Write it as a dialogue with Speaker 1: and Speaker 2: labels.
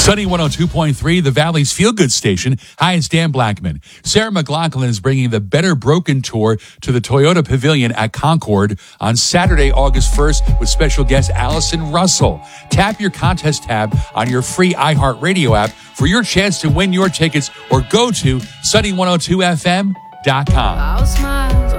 Speaker 1: Sunny 102.3, the Valley's feel-good station. Hi, it's Dan Blackman. Sarah McLachlan is bringing the Better Broken Tour to the Toyota Pavilion at Concord on Saturday, August 1st with special guest Allison Russell. Tap your contest tab on your free iHeartRadio app for your chance to win your tickets or go to sunny102fm.com.